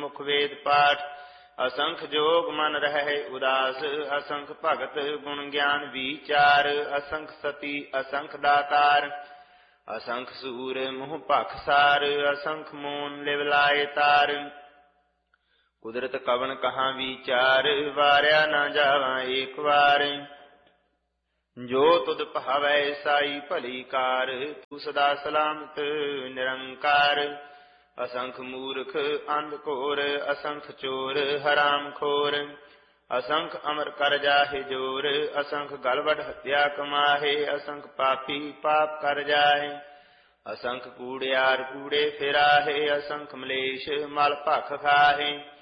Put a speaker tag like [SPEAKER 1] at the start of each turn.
[SPEAKER 1] ਮੁਖ ਵੇਦ ਪਾਠ। ਅਸੰਖ ਜੋਗ ਮਨ ਰਹਿ ਉਦਾਸ, ਅਸੰਖ ਭਗਤ ਗੁਣ ਗਿਆਨ ਵਿਚਾਰ। ਅਸੰਖ ਸਤੀ ਅਸੰਖ ਦਾਤਾਰ, ਅਸੰਖ ਸੂਰ ਮੋਹ ਭਖਸਾਰ। ਅਸੰਖ ਮੋਨ ਲਿਵ ਲਾਏ ਤਾਰ, ਕੁਦਰਤ ਕਵਨ ਕਹਾਂ ਵਿਚਾਰ। ਵਾਰਿਆ ਨਾ ਜਾਵਾਂ ਏਕ ਵਾਰ, ਜੋ ਤੁਧ ਭਾਵੈ ਸਾਈ ਭਲੀ ਕਾਰ। ਤੂੰ ਸਦਾ ਸਲਾਮਤ ਨਿਰੰਕਾਰ। ਅਸੰਖ ਮੂਰਖ ਅੰਧ ਘੋਰ, ਅਸੰਖ ਚੋਰ ਹਰਾਮ ਖੋਰ। ਅਸੰਖ ਅਮਰ ਕਰ ਜਾਹਿ ਜੋਰ, ਅਸੰਖ ਗਲਵਢ ਹੱਤਿਆ ਕਮਾਹੇ। ਅਸੰਖ ਪਾਪੀ ਪਾਪ ਕਰ ਜਾਹਿ, ਅਸੰਖ ਕੂੜਿਆਰ ਕੂੜੇ ਫਿਰਾਹੇ। ਅਸੰਖ ਮਲੇਸ਼ ਮਲ ਭਖ ਖਾਹੇ,